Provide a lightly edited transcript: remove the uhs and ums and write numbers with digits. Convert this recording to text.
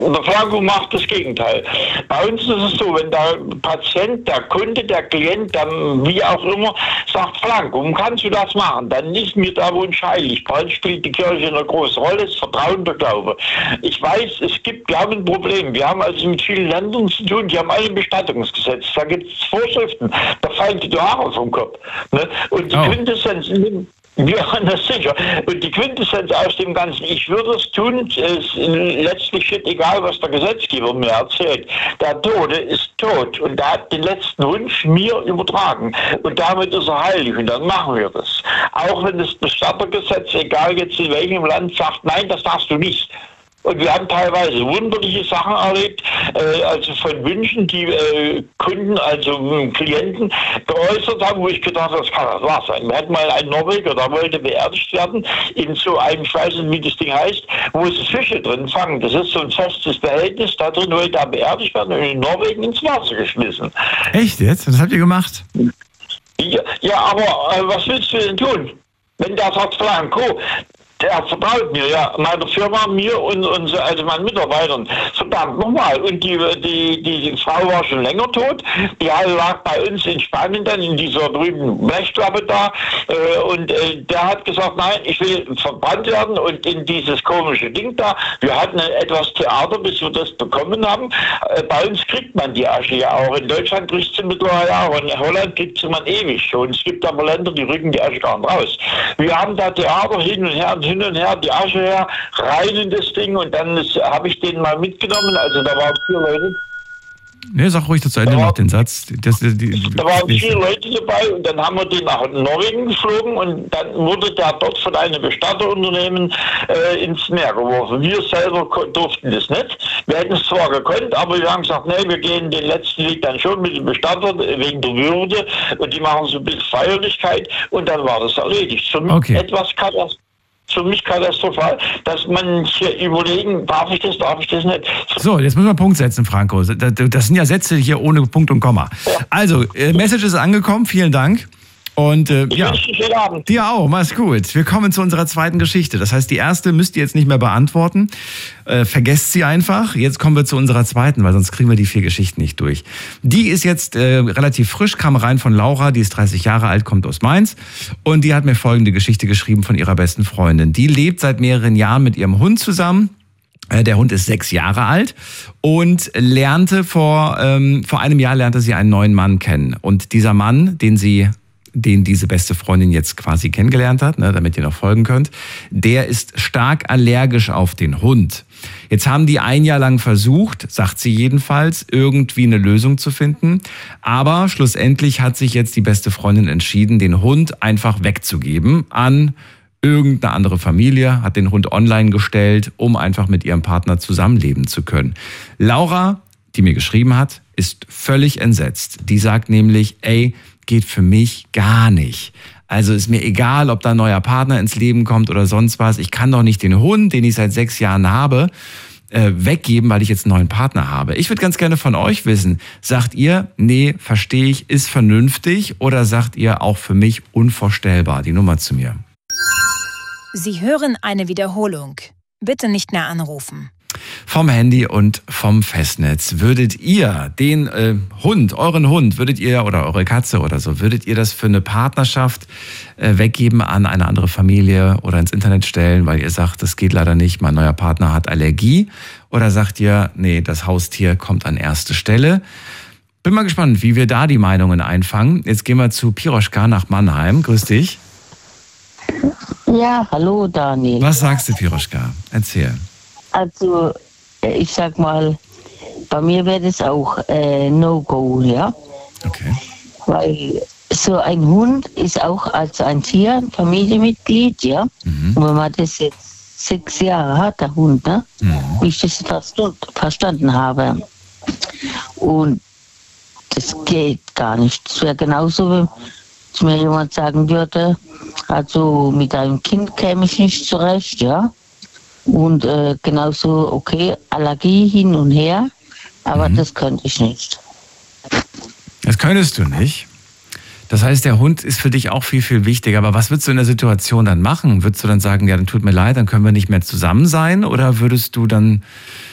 Der Franco macht das Gegenteil. Bei uns ist es so, wenn der Patient, der Kunde, der Klient, wie auch immer, sagt, Franco, kannst du das machen? Dann ist mir der Wunsch heilig. Bei uns spielt die Kirche eine große Rolle, das Vertrauen, der Glaube. Ich weiß, wir haben ein Problem. Wir haben also mit vielen Ländern zu tun, die haben alle ein Bestattungsgesetz. Da gibt es Vorschriften, da fallen die Haare vom Kopf. Ne? Und die Quintessenz ja, das sicher. Und die Quintessenz aus dem Ganzen, ich würde es tun, ist letztlich shit egal, was der Gesetzgeber mir erzählt. Der Tote ist tot und der hat den letzten Wunsch mir übertragen. Und damit ist er heilig und dann machen wir das. Auch wenn das Bestattergesetz, egal jetzt in welchem Land, sagt, nein, das darfst du nicht. Und wir haben teilweise wunderliche Sachen erlebt, also von Wünschen, die Kunden, also Klienten geäußert haben, wo ich gedacht habe, das kann das wahr sein. Wir hatten mal einen Norweger, der wollte beerdigt werden in so einem, ich weiß nicht, wie das Ding heißt, wo es Fische drin fangen. Das ist so ein festes Behältnis, da drin wollte er beerdigt werden und in Norwegen ins Wasser geschmissen. Echt jetzt? Was habt ihr gemacht? Ja, aber was willst du denn tun? Wenn der sagt, Franco, der vertraut mir, ja, meiner Firma, mir und also meinen Mitarbeitern. Verdammt nochmal. Und die Frau war schon länger tot. Die lag bei uns in Spanien dann in dieser berühmten Blechklappe da. Und der hat gesagt, nein, ich will verbrannt werden und in dieses komische Ding da. Wir hatten etwas Theater, bis wir das bekommen haben. Bei uns kriegt man die Asche ja auch. In Deutschland kriegt sie mittlerweile auch. In Holland kriegt sie man ewig schon. Es gibt aber Länder, die rücken die Asche gar nicht raus. Wir haben da Theater hin und her, die Asche her, rein in das Ding und dann habe ich den mal mitgenommen, also da waren 4 Leute. Ne, sag ruhig zu Ende noch den Satz. Da waren 4 Leute dabei und dann haben wir den nach Norwegen geflogen und dann wurde der dort von einem Bestatterunternehmen ins Meer geworfen. Wir selber durften das nicht. Wir hätten es zwar gekonnt, aber wir haben gesagt, nee, wir gehen den letzten Weg dann schon mit dem Bestatter wegen der Würde und die machen so ein bisschen Feierlichkeit und dann war das erledigt. Für mich katastrophal, dass man hier überlegen, darf ich das nicht. So, jetzt müssen wir einen Punkt setzen, Franco. Das sind ja Sätze hier ohne Punkt und Komma. Ja. Also, Message ist angekommen, vielen Dank. Und ich wünsche dir schönen Abend. Dir auch, mach's gut. Wir kommen zu unserer zweiten Geschichte. Das heißt, die erste müsst ihr jetzt nicht mehr beantworten. Vergesst sie einfach. Jetzt kommen wir zu unserer zweiten, weil sonst kriegen wir die 4 Geschichten nicht durch. Die ist jetzt relativ frisch, kam rein von Laura, die ist 30 Jahre alt, kommt aus Mainz. Und die hat mir folgende Geschichte geschrieben von ihrer besten Freundin. Die lebt seit mehreren Jahren mit ihrem Hund zusammen. Der Hund ist 6 Jahre alt und lernte vor einem Jahr lernte sie einen neuen Mann kennen. Und dieser Mann, den diese beste Freundin jetzt quasi kennengelernt hat, ne, damit ihr noch folgen könnt, der ist stark allergisch auf den Hund. Jetzt haben die 1 Jahr lang versucht, sagt sie jedenfalls, irgendwie eine Lösung zu finden. Aber schlussendlich hat sich jetzt die beste Freundin entschieden, den Hund einfach wegzugeben an irgendeine andere Familie, hat den Hund online gestellt, um einfach mit ihrem Partner zusammenleben zu können. Laura, die mir geschrieben hat, ist völlig entsetzt. Die sagt nämlich, geht für mich gar nicht. Also ist mir egal, ob da ein neuer Partner ins Leben kommt oder sonst was. Ich kann doch nicht den Hund, den ich seit 6 Jahren habe, weggeben, weil ich jetzt einen neuen Partner habe. Ich würde ganz gerne von euch wissen, sagt ihr, nee, verstehe ich, ist vernünftig oder sagt ihr auch für mich unvorstellbar? Die Nummer zu mir. Sie hören eine Wiederholung. Bitte nicht mehr anrufen. Vom Handy und vom Festnetz. Würdet ihr den euren Hund, würdet ihr oder eure Katze oder so, würdet ihr das für eine Partnerschaft weggeben an eine andere Familie oder ins Internet stellen, weil ihr sagt, das geht leider nicht, mein neuer Partner hat Allergie? Oder sagt ihr, nee, das Haustier kommt an erste Stelle? Bin mal gespannt, wie wir da die Meinungen einfangen. Jetzt gehen wir zu Piroschka nach Mannheim. Grüß dich. Ja, hallo Daniel. Was sagst du, Piroschka? Erzähl. Also, ich sag mal, bei mir wäre das auch No-Go, ja. Okay. Weil so ein Hund ist auch als ein Tier, ein Familienmitglied, ja. Und wenn man das jetzt 6 Jahre hat, der Hund, ne? Wie ich das verstanden habe. Und das geht gar nicht. Es wäre genauso, wenn zu mir jemand sagen würde, also mit einem Kind käme ich nicht zurecht, ja. Und genauso, okay, Allergie hin und her, aber das könnte ich nicht. Das könntest du nicht? Das heißt, der Hund ist für dich auch viel, viel wichtiger. Aber was würdest du in der Situation dann machen? Würdest du dann sagen, ja, dann tut mir leid, dann können wir nicht mehr zusammen sein? Oder würdest du dann